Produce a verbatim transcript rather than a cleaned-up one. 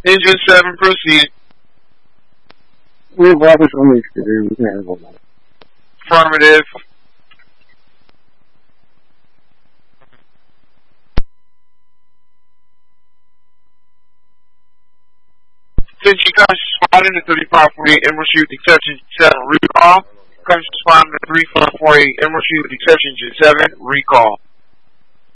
Engine seven, proceed. We have office on the exterior. We can handle that. Affirmative. Attention, conscious responding to thirty-five forty-eight Emerald Street with exception seven, recall. Conscious responding to thirty-five forty-eight Emerald Street with exception seven, recall.